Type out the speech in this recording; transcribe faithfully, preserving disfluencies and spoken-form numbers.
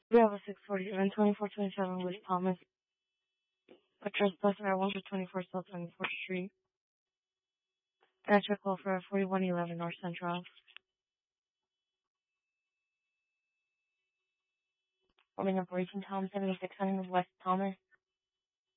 We have a six forty-seven, twenty-four twenty-seven West Thomas. A trespasser at one twenty-four South twenty-fourth Street. And a check call for forty-one eleven North Central. Holding operation Tom seventy-six hundred West Thomas.